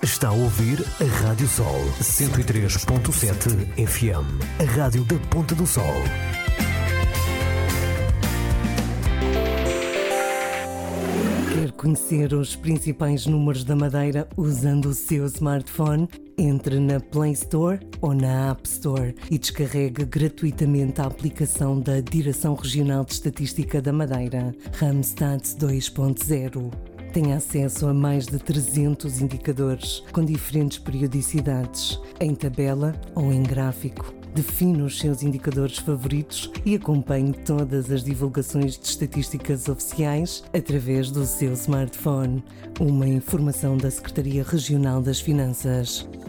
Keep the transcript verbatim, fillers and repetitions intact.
Está a ouvir a Rádio Sol cento e três ponto sete F M, a rádio da Ponta do Sol. Quer conhecer os principais números da Madeira usando o seu smartphone? Entre na Play Store ou na App Store e descarregue gratuitamente a aplicação da Direção Regional de Estatística da Madeira, Randstad dois ponto zero. Tem acesso a mais de trezentos indicadores com diferentes periodicidades, em tabela ou em gráfico. Define os seus indicadores favoritos e acompanhe todas as divulgações de estatísticas oficiais através do seu smartphone. Uma informação da Secretaria Regional das Finanças.